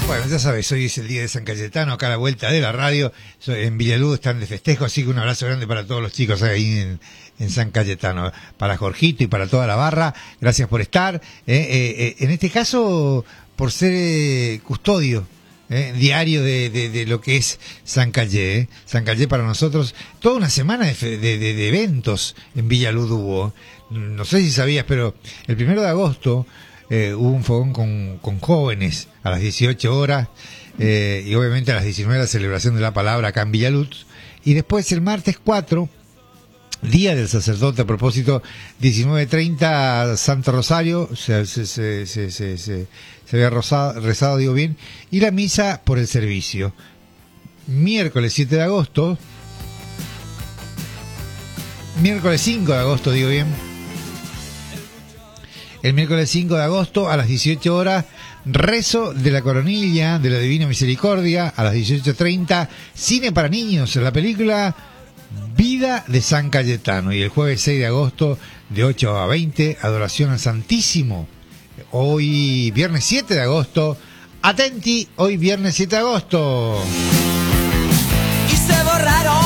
Bueno, ya sabes, hoy es el día de San Cayetano, acá a la vuelta de la radio. En Villaluz están de festejo, así que un abrazo grande para todos los chicos ahí en San Cayetano. Para Jorgito y para toda la barra, gracias por estar. En este caso, por ser custodio diario de lo que es San Cayé. San Cayé para nosotros, toda una semana de eventos en Villaluz hubo. No sé si sabías, pero el 1 de agosto... hubo un fogón con jóvenes a las 18 horas y obviamente a las 19 la celebración de la palabra acá en Villaluz, y después el martes 4, Día del Sacerdote, a propósito, 19:30 Santo Rosario, se había rezado, digo bien, y la misa por el servicio. Miércoles 7 de agosto, miércoles 5 de agosto, digo bien, el miércoles 5 de agosto a las 18 horas, rezo de la coronilla de la Divina Misericordia. A las 18:30, cine para niños, la película Vida de San Cayetano. Y el jueves 6 de agosto, de 8 a 20, adoración al Santísimo. Hoy viernes 7 de agosto, atenti, hoy viernes 7 de agosto. Y se borraron.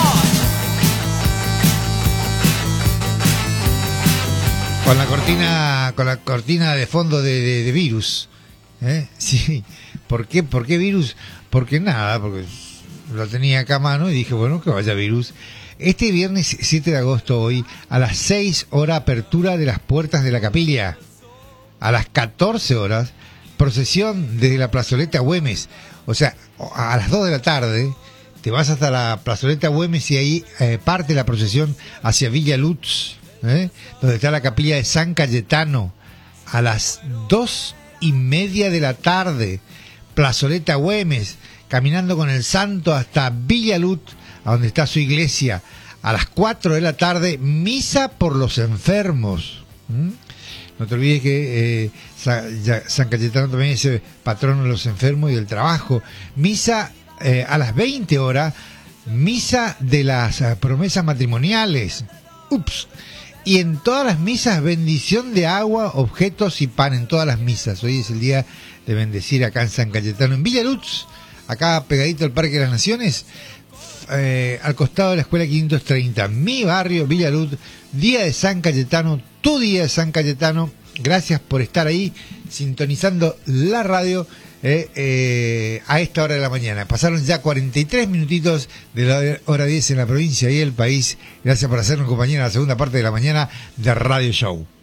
Con la cortina de fondo de Virus. Sí. ¿Por qué Virus? Porque lo tenía acá a mano y dije, bueno, que vaya Virus. Este viernes 7 de agosto, hoy, a las 6 horas, apertura de las puertas de la capilla. A las 14 horas, procesión desde la plazoleta Güemes. O sea, a las 2 de la tarde, te vas hasta la plazoleta Güemes y ahí parte la procesión hacia Villaluz, donde está la capilla de San Cayetano. A las 2:30 de la tarde, plazoleta Güemes, caminando con el santo hasta Villaluz, a donde está su iglesia. A las 4 de la tarde, misa por los enfermos. No te olvides que San Cayetano también es patrono de los enfermos y del trabajo. Misa a las 20 horas, misa de las promesas matrimoniales. Y en todas las misas, bendición de agua, objetos y pan, en todas las misas. Hoy es el día de bendecir acá en San Cayetano, en Villaluz, acá pegadito al Parque de las Naciones, al costado de la Escuela 530, mi barrio, Villaluz. Día de San Cayetano, tu día de San Cayetano. Gracias por estar ahí, sintonizando la radio a esta hora de la mañana. Pasaron ya 43 minutitos de la hora 10 en la provincia y el país. Gracias por hacernos compañía en la segunda parte de la mañana de Radio Show.